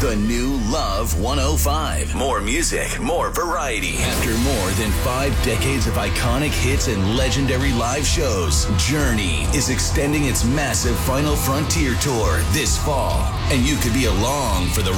The new Love 105. More music, more variety. After more than 5 decades of iconic hits and legendary live shows, Journey is extending its massive Final Frontier tour this fall. And you could be along for the